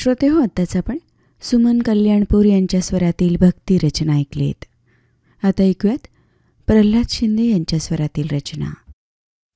श्रोते हो, आत्ताच आपण सुमन कल्याणपूर यांच्या स्वरातील भक्ती रचना ऐकलीत. आता ऐकूयात प्रल्हाद शिंदे यांच्या स्वरातील रचना.